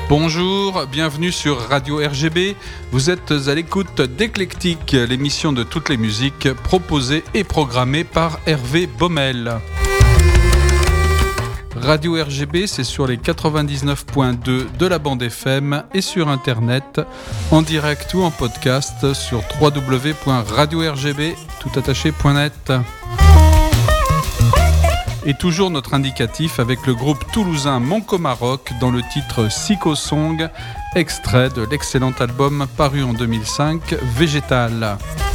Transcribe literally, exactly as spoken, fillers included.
Bonjour, bienvenue sur Radio R G B. Vous êtes à l'écoute d'Eclectique, l'émission de toutes les musiques proposées et programmées par Hervé Baumel. Radio R G B, c'est sur les quatre-vingt-dix-neuf virgule deux de la bande F M et sur Internet, en direct ou en podcast sur w w w point radio r g b tout attaché point net. Et toujours notre indicatif avec le groupe toulousain Moncoma Rock dans le titre Psycho Song, extrait de l'excellent album paru en deux mille cinq, Végétal.